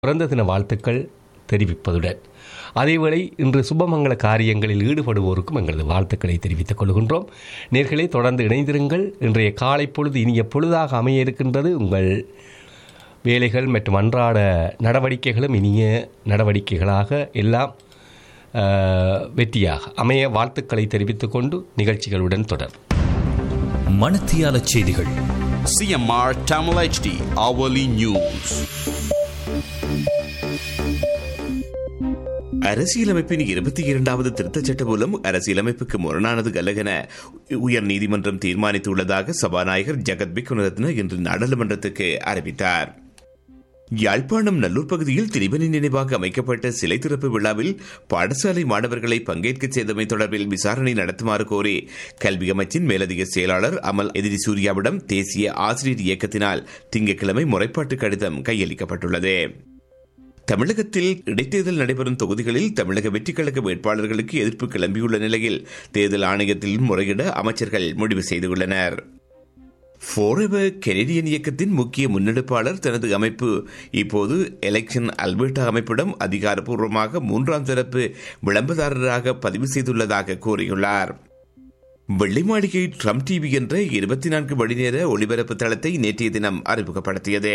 பிறந்த தின வாழ்த்துக்கள் தெரிவிப்பதுடன் அதேவேளை இன்று சுபமங்கள காரியங்களில் ஈடுபடுவோருக்கும் எங்களது வாழ்த்துக்களை தெரிவித்துக் கொள்கின்றோம். நேர்களே, தொடர்ந்து இணைந்திருங்கள். இன்றைய காலை பொழுது இனிய பொழுதாக அமைய இருக்கின்றது. உங்கள் வேலைகள் மற்றும் அன்றாட நடவடிக்கைகளும் இனிய நடவடிக்கைகளாக எல்லாம் வெற்றியாக அமைய வாழ்த்துக்களை தெரிவித்துக் கொண்டு நிகழ்ச்சிகளுடன் தொடர். மணத்தியால செய்திகள். CMR Tamil HD Hourly News. அரசியலமைப்பின் 22வது திருத்தச் சட்டம் மூலம் அரசியலமைப்புக்கு முரணானது அல்ல என உயர் நீதிமன்றம் தீர்மானித்துள்ளதாக சபாநாயகர் ஜெகத் பிக்குனரத்ன இன்று நாடாளுமன்றத்துக்கு அறிவித்தார். யாழ்ப்பாணம் நல்லூர் பகுதியில் திரிபனி நினைவாக அமைக்கப்பட்ட சிலை திறப்பு விழாவில் பாடசாலை மாணவர்களை பங்கேற்க செய்தமை தொடர்பில் விசாரணை நடத்துமாறு கோரி கல்வி அமைச்சின் மேலதிக செயலாளர் அமல் எதிரி சூர்யாவிடம் தேசிய ஆசிரியர் இயக்கத்தினால் திங்கட்கிழமை முறைப்பாட்டு கடிதம் கையளிக்கப்பட்டுள்ளது. தமிழகத்தில் இடைத்தேர்தல் நடைபெறும் தொகுதிகளில் தமிழக வெற்றிக் கழக வேட்பாளர்களுக்கு எதிர்ப்பு கிளம்பியுள்ள நிலையில் தேர்தல் ஆணையத்தில் முறையிட அமைச்சர்கள் முடிவு செய்துள்ளனர். ஃபோரெவர் கெனடியன் இயக்கத்தின் முக்கிய முன்னெடுப்பாளர் தனது அமைப்பு இப்போது எலெக்ஷன் அல்பர்டா அமைப்பிடம் அதிகாரப்பூர்வமாக 3ஆம் தரப்பு விளம்பரதாரராக பதிவு செய்துள்ளதாக கூறியுள்ளார். வெள்ளை மாளிகை ட்ரம்ப் டிவி என்ற 24 மணி நேர ஒளிபரப்பு தளத்தை நேற்றைய தினம் அறிமுகப்படுத்தியது.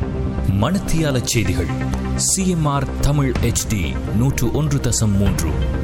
மணத்தியால செய்திகள். CMR Tamil HD 101.3.